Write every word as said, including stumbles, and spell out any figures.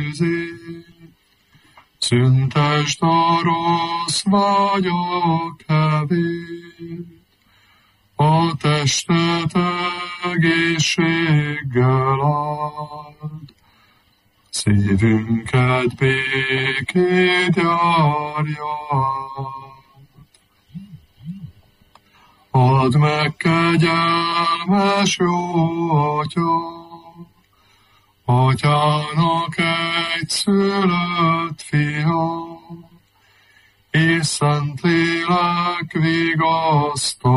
Szüntesd a rossz vágyak hevét, a testet egészséggel áld, szívünket békét járja át. Add meg, kegyelmes jó Atya, Atyának egyszülött fia, és Szentlélek vigasztaló,